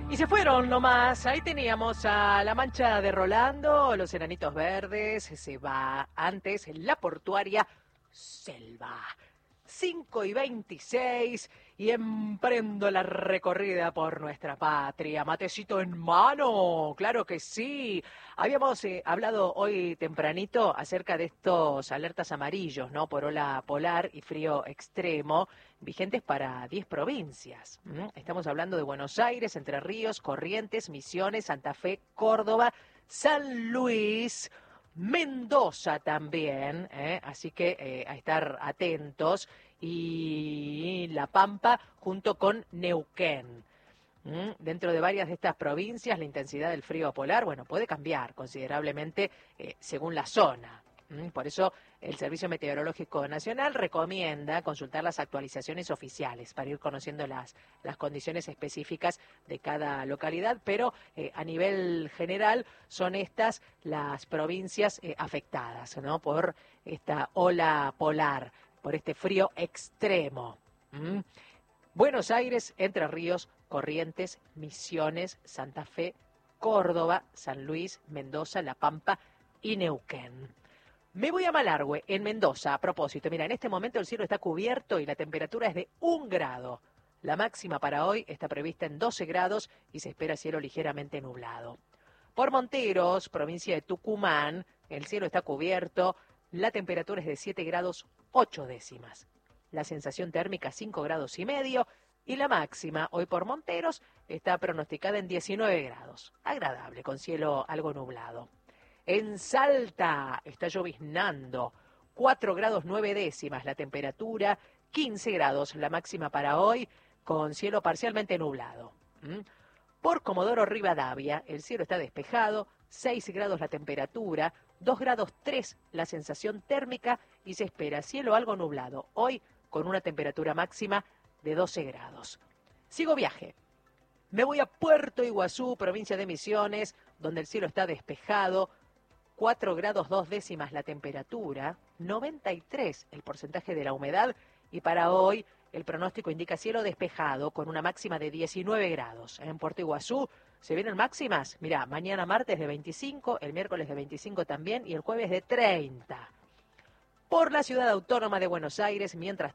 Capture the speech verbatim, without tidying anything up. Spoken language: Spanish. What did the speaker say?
Y se fueron nomás, ahí teníamos a la Mancha de Rolando, los Enanitos Verdes, se va antes en la portuaria Selva. cinco y veintiséis y emprendo la recorrida por nuestra patria. Matecito en mano, claro que sí. Habíamos eh, hablado hoy tempranito acerca de estos alertas amarillos, ¿no? Por ola polar y frío extremo, vigentes para diez provincias. ¿Mm? Estamos hablando de Buenos Aires, Entre Ríos, Corrientes, Misiones, Santa Fe, Córdoba, San Luis, Mendoza también, ¿eh? Así que eh, a estar atentos, y La Pampa junto con Neuquén. ¿Mm? Dentro de varias de estas provincias la intensidad del frío polar, bueno, puede cambiar considerablemente eh, según la zona. ¿Mm? Por eso el Servicio Meteorológico Nacional recomienda consultar las actualizaciones oficiales para ir conociendo las, las condiciones específicas de cada localidad, pero eh, a nivel general son estas las provincias eh, afectadas, ¿no? Por esta ola polar, por este frío extremo. ¿Mm? Buenos Aires, Entre Ríos, Corrientes, Misiones, Santa Fe, Córdoba, San Luis, Mendoza, La Pampa y Neuquén. Me voy a Malargüe, en Mendoza, a propósito. Mira, en este momento el cielo está cubierto y la temperatura es de un grado. La máxima para hoy está prevista en doce grados y se espera cielo ligeramente nublado. Por Monteros, provincia de Tucumán, el cielo está cubierto, la temperatura es de siete grados ocho décimas. La sensación térmica cinco grados y medio y la máxima hoy por Monteros está pronosticada en diecinueve grados. Agradable, con cielo algo nublado. En Salta está lloviznando, cuatro grados nueve décimas la temperatura, quince grados la máxima para hoy, con cielo parcialmente nublado. ¿Mm? Por Comodoro Rivadavia el cielo está despejado, seis grados la temperatura, dos grados tres la sensación térmica y se espera cielo algo nublado, hoy con una temperatura máxima de doce grados. Sigo viaje. Me voy a Puerto Iguazú, provincia de Misiones, donde el cielo está despejado, cuatro grados dos décimas la temperatura, noventa y tres el porcentaje de la humedad y para hoy el pronóstico indica cielo despejado con una máxima de diecinueve grados. En Puerto Iguazú se vienen máximas, mirá, mañana martes de veinticinco, el miércoles de veinticinco también y el jueves de treinta. Por la ciudad autónoma de Buenos Aires, mientras